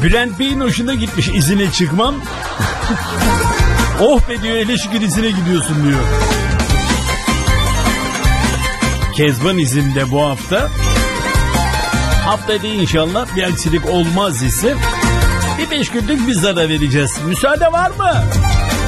Bülent Bey'in hoşuna gitmiş izine çıkmam. Oh be diyor, hele şükür izine gidiyorsun diyor. Kezban izinde bu hafta. Haftaya inşallah bir aksilik olmaz ise bir 5 günlük bir ara vereceğiz. Müsaade var mı?